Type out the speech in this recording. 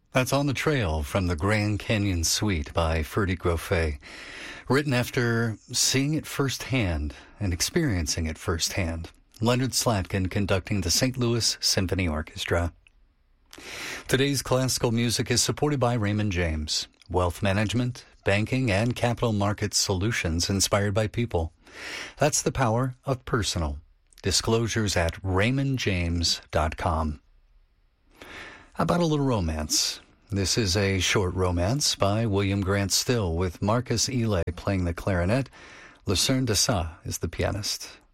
That's On the Trail from the Grand Canyon Suite by Ferdy Groffet, written after seeing it firsthand and experiencing it firsthand. Leonard Slatkin conducting the St. Louis Symphony Orchestra. Today's classical music is supported by Raymond James. Wealth management, banking, and capital market solutions inspired by people. That's the power of personal. Disclosures at raymondjames.com. How about a little romance? This is a short romance by William Grant Still with Marcus Eley playing the clarinet. Lucerne de Sa is the pianist.